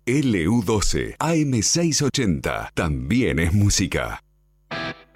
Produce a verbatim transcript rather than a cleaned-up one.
L U doce A M seiscientos ochenta. También es música.